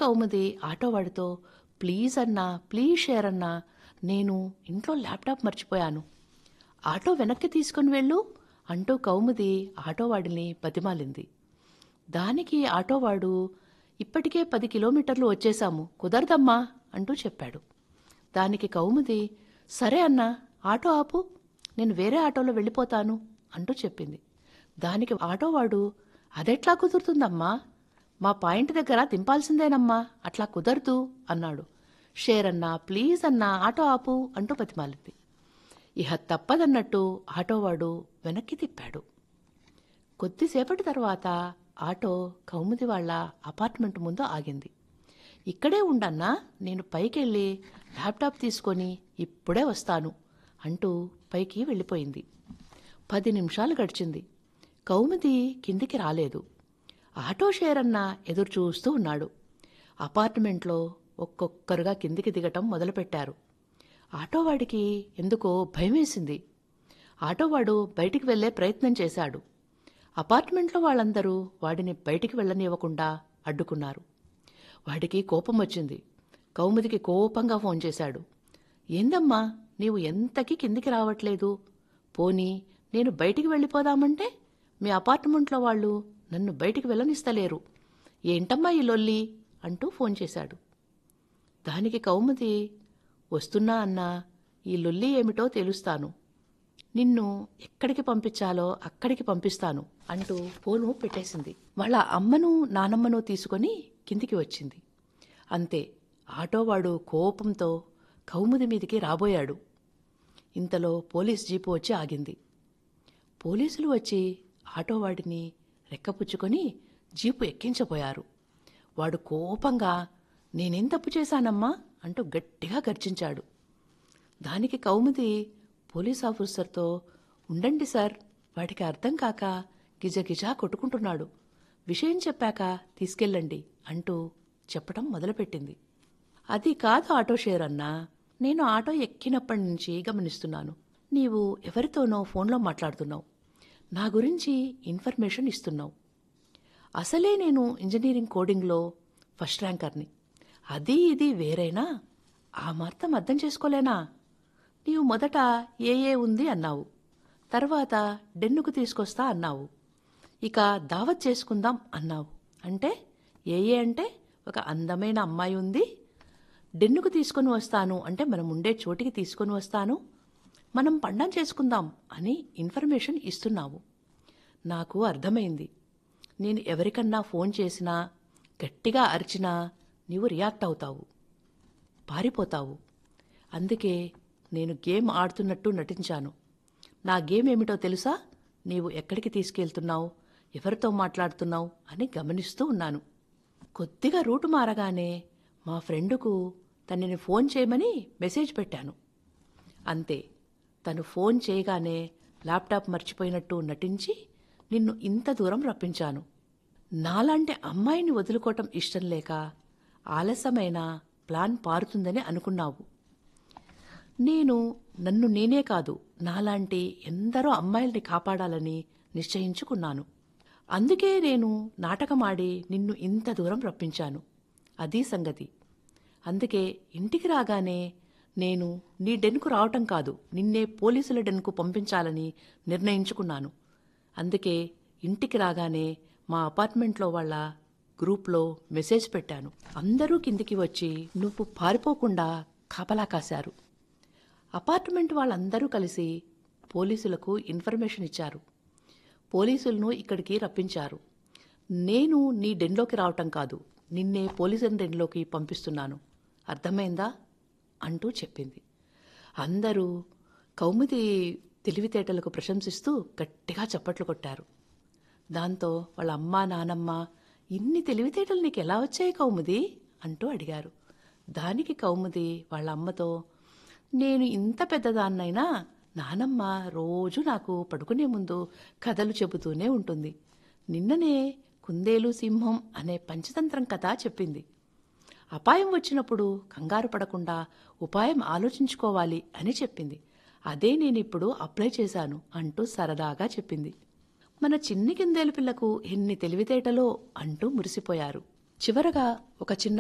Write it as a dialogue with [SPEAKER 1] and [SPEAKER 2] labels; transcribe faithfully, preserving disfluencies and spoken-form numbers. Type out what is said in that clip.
[SPEAKER 1] కౌముది ఆటోవాడితో, please అన్నా, please share అన్నా, నేను ఇంట్లో ల్యాప్టాప్ మర్చిపోయాను, ఆటో వెనక్కి తీసుకుని వెళ్ళు అంటూ కౌముది ఆటోవాడిని బతిమాలింది. దానికి ఆటోవాడు, ఇప్పటికే పది కిలోమీటర్లు వచ్చేశాము, కుదరదమ్మా అంటూ చెప్పాడు. దానికి కౌముది, సరే అన్నా, ఆటో ఆపు, నేను వేరే ఆటోలో వెళ్ళిపోతాను అంటూ చెప్పింది. దానికి ఆటోవాడు, అదెట్లా కుదురుతుందమ్మా, మా పాయింట్ దగ్గర దింపాల్సిందేనమ్మా, అట్లా కుదరదు అన్నాడు. షేర్ అన్నా, ప్లీజ్ అన్నా, ఆటో ఆపు అంటూ బతిమాలింది. ఇహ తప్పదన్నట్టు ఆటోవాడు వెనక్కి తిప్పాడు. కొద్దిసేపటి తర్వాత ఆటో కౌముది వాళ్ళ అపార్ట్మెంట్ ముందు ఆగింది. ఇక్కడే ఉండన్నా, నేను పైకెళ్ళి ల్యాప్టాప్ తీసుకొని ఇప్పుడే వస్తాను అంటూ పైకి వెళ్ళిపోయింది. పది నిమిషాలు గడిచింది. కౌముది కిందికి రాలేదు. ఆటో షేర్ అన్న ఎదురు చూస్తూ ఉన్నాడు. అపార్ట్మెంట్లో ఒక్కొక్కరుగా కిందికి దిగటం మొదలుపెట్టారు. ఆటోవాడికి ఎందుకో భయమేసింది. ఆటోవాడు బయటికి వెళ్లే ప్రయత్నం చేశాడు. అపార్ట్మెంట్లో వాళ్ళందరూ వాడిని బయటికి వెళ్ళనివ్వకుండా అడ్డుకున్నారు. వాడికి కోపం వచ్చింది. కౌముదికి కోపంగా ఫోన్ చేశాడు. ఏందమ్మా, నీవు ఎంతకీ కిందికి రావట్లేదు, పోనీ నేను బయటికి వెళ్ళిపోదామంటే మీ అపార్ట్మెంట్లో వాళ్ళు నన్ను బయటికి వెళ్ళనిస్తలేరు, ఏంటమ్మా ఈ లొల్లి అంటూ ఫోన్ చేశాడు. దానికి కౌముది, వస్తున్నా అన్నా, ఈ లొల్లి ఏమిటో తెలుస్తాను, నిన్ను ఎక్కడికి పంపించాలో అక్కడికి పంపిస్తాను అంటూ ఫోను పెట్టేసింది. వాళ్ళ అమ్మను నానమ్మను తీసుకొని కిందికి వచ్చింది. అంతే, ఆటోవాడు కోపంతో కౌముది మీదికి రాబోయాడు. ఇంతలో పోలీస్ జీపు వచ్చి ఆగింది. పోలీసులు వచ్చి ఆటోవాడిని రెక్కపుచ్చుకొని జీపు ఎక్కించబోయారు. వాడు కోపంగా, నేనేం తప్పు చేశానమ్మా అంటూ గట్టిగా గర్జించాడు. దానికి కౌముది పోలీస్ ఆఫీసర్తో, ఉండండి సార్, వాడికి అర్థం కాక గిజగిజా కొట్టుకుంటున్నాడు, విషయం చెప్పాక తీసుకెళ్ళండి అంటూ చెప్పడం మొదలుపెట్టింది. అది కాదు ఆటో షేర్ అన్నా, నేను ఆటో ఎక్కినప్పటి నుంచి గమనిస్తున్నాను, నీవు ఎవరితోనో ఫోన్లో మాట్లాడుతున్నావు, నా గురించి ఇన్ఫర్మేషన్ ఇస్తున్నావు. అసలే నేను ఇంజనీరింగ్ కోడింగ్లో ఫస్ట్ ర్యాంకర్ని, అది ఇది వేరేనా, ఆ మాత్రం అర్థం చేసుకోలేనా? నీవు మొదట ఏ ఏ ఉంది అన్నావు, తర్వాత డెన్నుకు తీసుకొస్తా అన్నావు, ఇక దావత్ చేసుకుందాం అన్నావు. అంటే ఏ ఏ అంటే ఒక అందమైన అమ్మాయి ఉంది, డెన్నుకు తీసుకొని వస్తాను అంటే మనం ఉండే చోటికి తీసుకొని వస్తాను, మనం పండగ చేసుకుందాం అని ఇన్ఫర్మేషన్ ఇస్తున్నావు. నాకు అర్థమైంది, నేను ఎవరికన్నా ఫోన్ చేసినా గట్టిగా అరిచినా నీవు రియాక్ట్ అవుతావు, పారిపోతావు. అందుకే నేను గేమ్ ఆడుతున్నట్టు నటించాను. నా గేమ్ ఏమిటో తెలుసా, నీవు ఎక్కడికి తీసుకెళ్తున్నావు, ఎవరితో మాట్లాడుతున్నావు అని గమనిస్తూ ఉన్నాను. కొద్దిగా రూటు మారగానే మా ఫ్రెండుకు తనని ఫోన్ చేయమని మెసేజ్ పెట్టాను. అంతే, తను ఫోన్ చేయగానే ల్యాప్టాప్ మర్చిపోయినట్టు నటించి నిన్ను ఇంత దూరం రప్పించాను. నాలాంటి అమ్మాయిని వదులుకోవటం ఇష్టం లేక ఆలస్యమైన ప్లాన్ పారుతుందని అనుకున్నావు. నేను నన్ను నేనే కాదు, నాలాంటి ఎందరో అమ్మాయిల్ని కాపాడాలని నిశ్చయించుకున్నాను. అందుకే నేను నాటకమాడి నిన్ను ఇంత దూరం రప్పించాను. అదీ సంగతి. అందుకే ఇంటికి రాగానే నేను నీ డెన్కు రావటం కాదు, నిన్నే పోలీసుల డెన్కు పంపించాలని నిర్ణయించుకున్నాను. అందుకే ఇంటికి రాగానే మా అపార్ట్మెంట్లో వాళ్ళ గ్రూప్లో మెసేజ్ పెట్టాను. అందరూ కిందికి వచ్చి నువ్వు పారిపోకుండా కాపలా కాశారు. అపార్ట్మెంట్ వాళ్ళందరూ కలిసి పోలీసులకు ఇన్ఫర్మేషన్ ఇచ్చారు. పోలీసులను ఇక్కడికి రప్పించారు. నేను నీ డెన్లోకి రావటం కాదు, నిన్నే పోలీసుల డెన్లోకి పంపిస్తున్నాను, అర్థమైందా అంటూ చెప్పింది. అందరూ కౌముది తెలివితేటలకు ప్రశంసిస్తూ గట్టిగా చప్పట్లు కొట్టారు. దాంతో వాళ్ళ అమ్మ నానమ్మ, ఇన్ని తెలివితేటలు నీకు ఎలా వచ్చాయి కౌముది అంటూ అడిగారు. దానికి కౌముది వాళ్ళ అమ్మతో, నేను ఇంత పెద్దదాన్నైనా నానమ్మ రోజు నాకు పడుకునే ముందు కథలు చెబుతూనే ఉంటుంది. నిన్ననే కుందేలు సింహం అనే పంచతంత్రం కథ చెప్పింది. అపాయం వచ్చినప్పుడు కంగారు పడకుండా ఉపాయం ఆలోచించుకోవాలి అని చెప్పింది. అదే నేనిప్పుడు అప్లై చేశాను అంటూ సరదాగా చెప్పింది. మన చిన్ని కుందేలు పిల్లకు ఎన్ని తెలివితేటలో అంటూ మురిసిపోయారు. చివరగా ఒక చిన్న